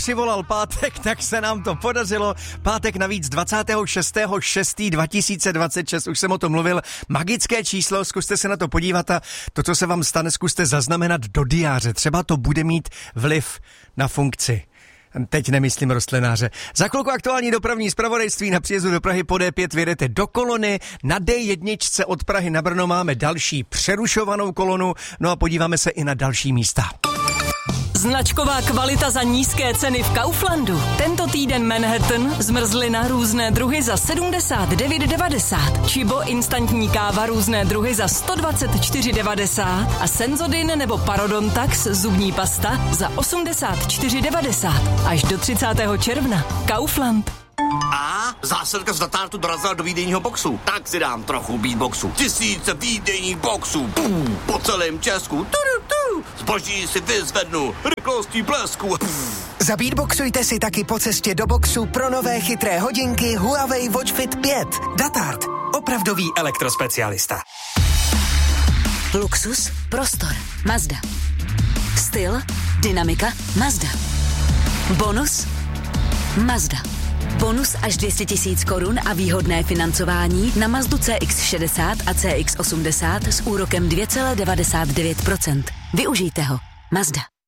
přivolal pátek, tak se nám to podařilo. Pátek navíc 26.6.2026, už jsem o tom mluvil. Magické číslo, zkuste se na to podívat a to, co se vám stane, zkuste zaznamenat do diáře. Třeba to bude mít vliv na funkci. Teď nemyslím rostlináře. Za chvilku aktuální dopravní zpravodajství. Na příjezdu do Prahy po D5 vyjedete do kolony. Na D1 od Prahy na Brno máme další přerušovanou kolonu. No a podíváme se i na další místa. Značková kvalita za nízké ceny v Kauflandu. Tento týden Manhattan, zmrzlina různé druhy za 79,90. Chibo instantní káva různé druhy za 124,90. A Senzodin nebo Parodontax zubní pasta za 84,90. Až do 30. června. Kaufland. A zásilka z Datártu dorazila do výdejního boxu. Tak si dám trochu beatboxu. Tisíce výdejních boxů. Po celém Česku. Zboží si vyzvednu. Rychlostí blesku. Zabeatboxujte si taky po cestě do boxu pro nové chytré hodinky Huawei Watch Fit 5. Datart. Opravdový elektrospecialista. Luxus, prostor, Mazda. Styl, dynamika, Mazda. Bonus, Mazda. Bonus až 200 000 korun a výhodné financování na Mazdu CX-60 a CX-80 s úrokem 2,99%. Využijte ho. Mazda.